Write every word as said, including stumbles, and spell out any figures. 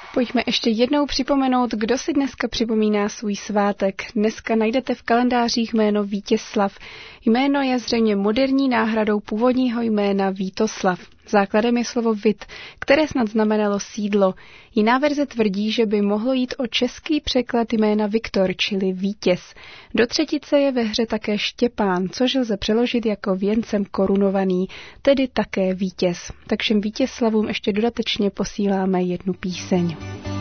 Pojďme ještě jednou připomenout, kdo si dneska připomíná svůj svátek. Dneska najdete v kalendářích jméno Vítězslav. Jméno je zřejmě moderní náhradou původního jména Vítoslav. Základem je slovo vit, které snad znamenalo sídlo. Jiná verze tvrdí, že by mohlo jít o český překlad jména Viktor, čili vítěz. Do třetice je ve hře také Štěpán, což lze přeložit jako věncem korunovaný, tedy také vítěz. Tak všem Vítězslavům ještě dodatečně posíláme jednu píseň.